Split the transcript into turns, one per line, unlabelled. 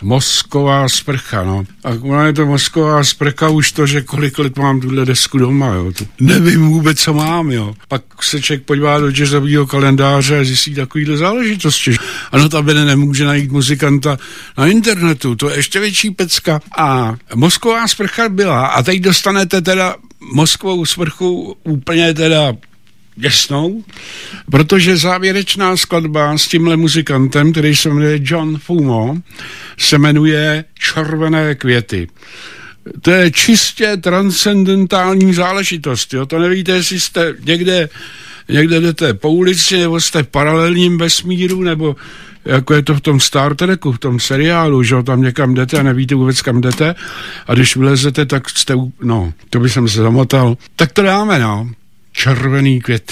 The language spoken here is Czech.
Mozková sprcha, no. A ona je to mozková sprcha už to, že kolik let mám tuhle desku doma, jo. To nevím vůbec, co mám, jo. Pak se člověk podívá do jazzového kalendáře a zjistí takovýhle záležitosti. Ano, tam nemůže najít muzikanta na internetu, to je ještě větší pecka. A mozková sprcha byla a teď dostanete teda mozkovou sprchu úplně teda jasnou, protože závěrečná skladba s tímhle muzikantem, který se jmenuje John Fumo, se jmenuje Červené květy. To je čistě transcendentální záležitost, jo? To nevíte, jestli jste někde jdete po ulici, nebo jste v paralelním vesmíru, nebo jako je to v tom Star Treku, v tom seriálu, že tam někam jdete a nevíte vůbec kam jdete a když vylezete, tak jste, no, to by jsem se zamotal. Tak to dáme, no. Červený květy.